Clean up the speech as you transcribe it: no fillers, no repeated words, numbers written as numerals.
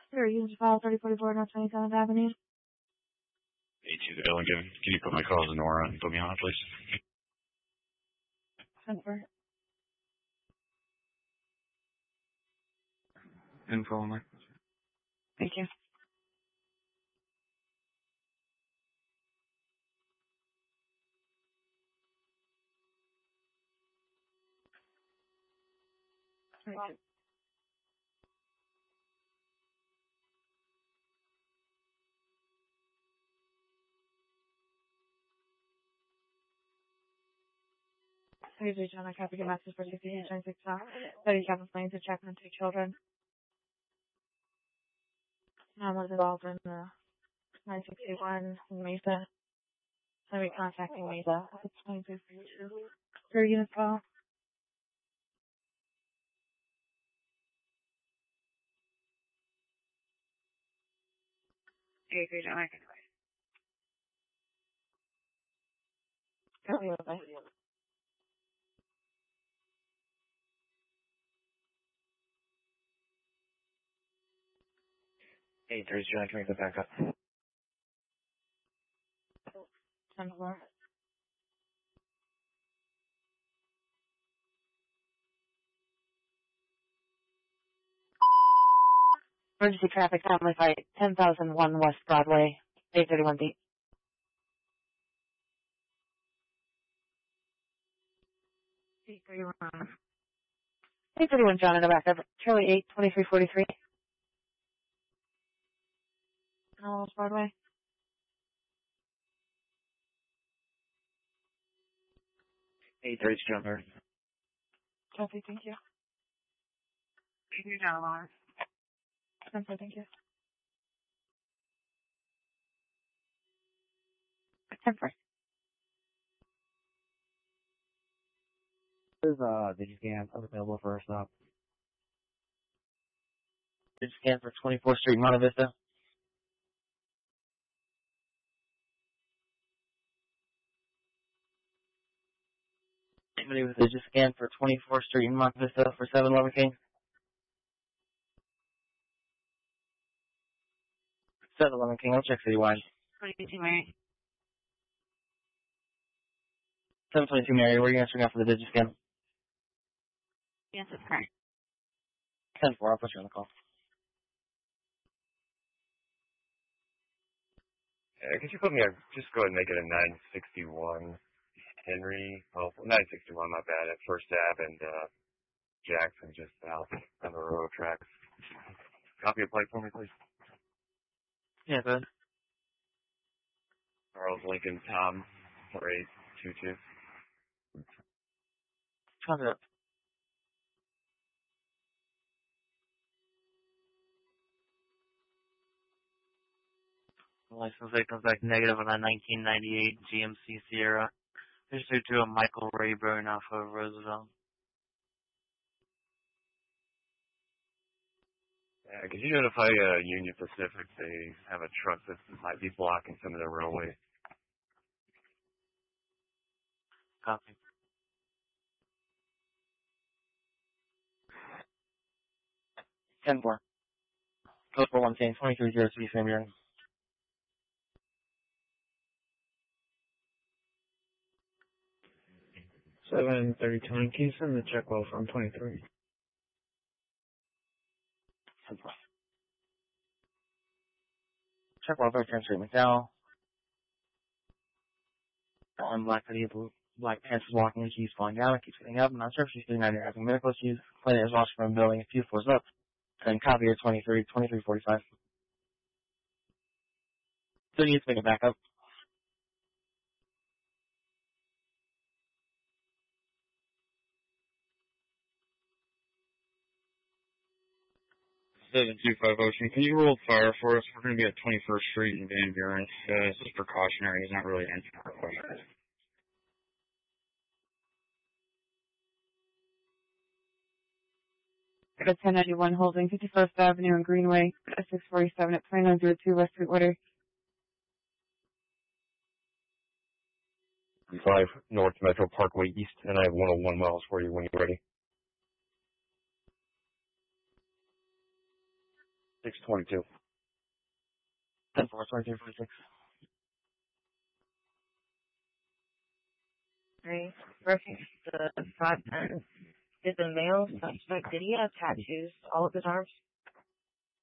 Sure, you can file 3044 North 27th Avenue. Hey, to the Ellen, can you put my call as Nora and put me on, please? Confirm. Info on that. Thank you. Right. Please reach on a copy of message for 6896 South. That you have a plane to check on 2 children. I was involved in the 961 Mesa. I'll be contacting Mesa. It's 2232. For unit call. Hey, good job. Copy of it. Hey, Thursday, John, can we go back up? 10-4. Emergency traffic family fight, 10,001 West Broadway, 831 beat. 831. 831 John in the back of Charlie 8, 2343. West Broadway. Hey, Thursday, John. Copy, thank you. You're not alarmed. Thank you. 10-4. Is Digiscan available for a stop? Digiscan for 24th Street, Monte Vista. Anybody with Digiscan for 24th Street, Monte Vista for 711 King? 711 King, I'll check citywide. 22 Mary. 722 Mary, where are you answering out for the Digiscan? Yes, that's correct. 10-4, I'll put you on the call. Could you put me on, just go ahead and make it a 961 Henry, 961, my bad, at First Ave and Jackson, just south on the railroad tracks. Copy of plate for me, please. Yeah, good. Charles Lincoln Tom 4822. Copy up. License plate comes back negative on a 1998 GMC Sierra. Issued to a Michael Rayburn off of Roosevelt. Could you notify Union Pacific they have a truck that might be blocking some of the railway? Copy. Ten four. Code 410 2303 same year. 732 Kingston, the check well from 23. 10 4. Check well 13 Street McDowell. On black hoodie, black pants is walking in, she's falling down, keeps getting up. I'm not sure if she's doing that or having medical issues. Planet is lost from a building a few floors up. And copy of 2345. So you need to make it back up. Seven two five Ocean. Can you roll fire for us? We're going to be at 21st Street in Van Buren. This is precautionary. It's not really answering our questions. At 1091 holding 51st Avenue and Greenway, 647 at 2902 West Sweetwater. 5 North Metro Parkway East, and I have 101 miles for you when you're ready. 622. 10-4, 2346. Right. Reference the 510. Did the male suspect, did he have tattoos all up his arms?